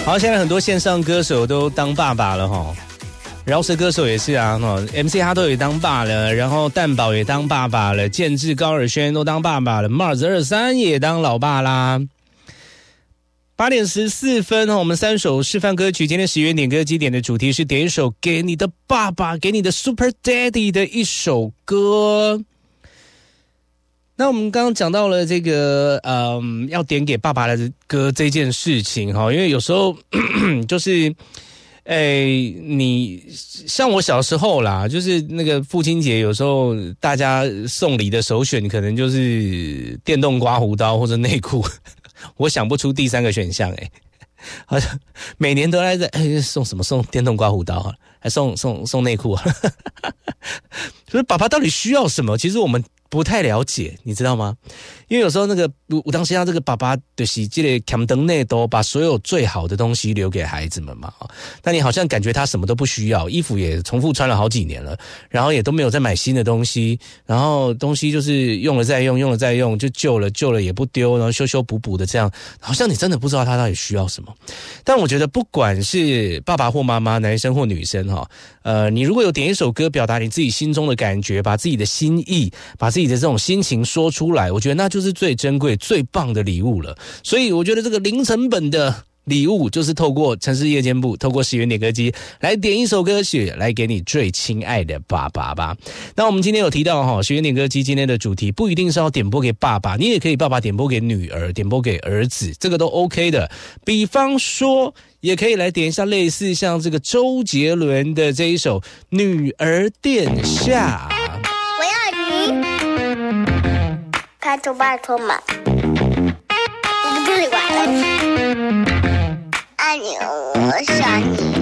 好，现在很多线上歌手都当爸爸了哈，饶舌歌手也是啊，MC 哈都也当爸了，然后蛋堡也当爸爸了，建志、高尔宣都当爸爸了 ，Mars 23也当老爸啦。8点14分，我们3首示范歌曲。今天10元点歌机点的主题是点一首给你的爸爸，给你的 Super Daddy 的一首歌。那我们刚刚讲到了这个要点给爸爸的歌这件事情哈，因为有时候就是你像我小时候啦，就是那个父亲节，有时候大家送礼的首选可能就是电动刮胡刀或者内裤，我想不出第3个选项好像每年都在送什么，送电动刮胡刀啊，还送内裤啊，就是爸爸到底需要什么？其实我们不太了解，你知道吗？因为有时候那个我当时这个爸爸就是这个强灯内都把所有最好的东西留给孩子们嘛，但你好像感觉他什么都不需要，衣服也重复穿了好几年了，然后也都没有再买新的东西，然后东西就是用了再用，用了再用，就旧了也不丢，然后修修补补的这样，好像你真的不知道他到底需要什么。但我觉得不管是爸爸或妈妈，男生或女生你如果有点一首歌表达你自己心中的感觉，把自己的心意，把自己的这种心情说出来，我觉得那就是最珍贵最棒的礼物了。所以我觉得这个零成本的礼物就是透过城市夜间部，透过10元点歌机来点一首歌曲来给你最亲爱的爸爸吧。那我们今天有提到10元点歌机今天的主题不一定是要点播给爸爸，你也可以爸爸点播给女儿，点播给儿子，这个都 OK 的。比方说也可以来点一下类似像这个周杰伦的这一首《女儿殿下》。 我要你拜托嘛，我不跟你玩了。爱你，我想你。